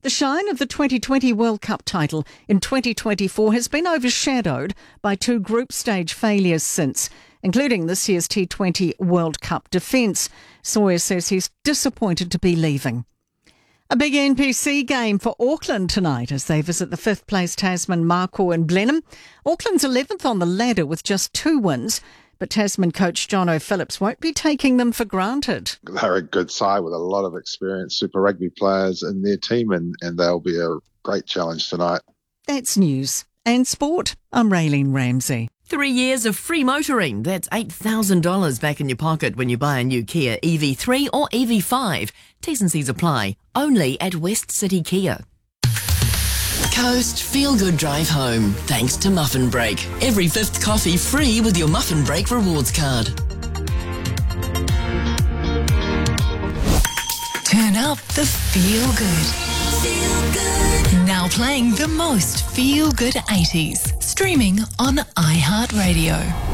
The shine of the 2020 World Cup title in 2024 has been overshadowed by two group stage failures since, including this year's T20 World Cup defence. Sawyer says he's disappointed to be leaving. A big NPC game for Auckland tonight as they visit the fifth place Tasman Mako in Blenheim. Auckland's 11th on the ladder with just 2 wins, but Tasman coach John O'Phillips won't be taking them for granted. They're a good side with a lot of experienced Super Rugby players in their team, and they'll be a great challenge tonight. That's news and sport. I'm Raylene Ramsey. 3 years of free motoring. That's $8,000 back in your pocket when you buy a new Kia EV3 or EV5. T's and C's apply. Only at West City Kia. Coast Feel Good Drive Home. Thanks to Muffin Break. Every 5th coffee free with your Muffin Break rewards card. Turn up the Feel Good. Feel Good. Now playing the most Feel Good 80s. Streaming on iHeartRadio.